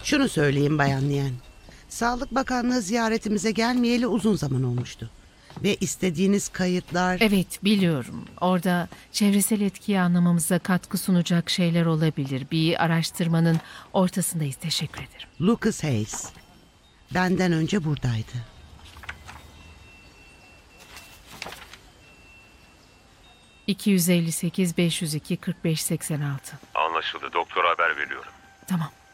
Şunu söyleyeyim Bayan Niyen. Sağlık Bakanlığı ziyaretimize gelmeyeli uzun zaman olmuştu. Ve istediğiniz kayıtlar... Evet, biliyorum. Orada çevresel etkiyi anlamamıza katkı sunacak şeyler olabilir. Bir araştırmanın ortasındayız. Teşekkür ederim. Lucas Hayes. Benden önce buradaydı. ...258 502 45 86. Anlaşıldı. Doktora haber veriyorum. Tamam.